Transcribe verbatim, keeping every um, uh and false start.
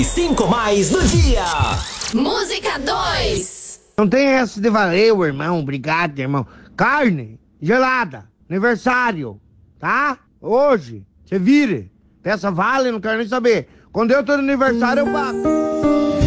As cinco mais do dia. Música dois. Não tem essa de valeu, irmão. Obrigado, irmão. Carne gelada. Aniversário. Tá? Hoje. Você vire. Peça vale, não quero nem saber. Quando eu tô no aniversário, eu pago.